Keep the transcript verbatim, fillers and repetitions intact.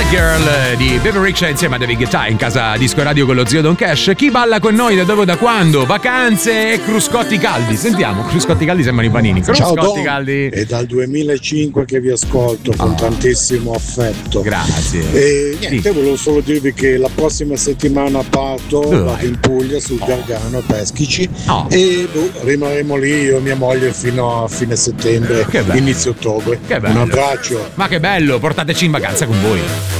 Girl di Baby Riccia insieme a David Guetta in casa Disco Radio con lo zio Don Cash. Chi balla con noi da dove da quando? Vacanze e cruscotti caldi. Sentiamo, cruscotti caldi sembrano i panini. Cruscotti Ciao Don, caldi. è dal duemilacinque che vi ascolto con oh. tantissimo affetto. Grazie. E niente, sì. volevo solo dirvi che la prossima settimana parto, Dove vado vai? in Puglia sul oh. Gargano a Peschici oh. e boh, rimarremo lì io e mia moglie fino a fine settembre, inizio ottobre. Che bello. Un abbraccio. Ma che bello, portateci in vacanza con voi.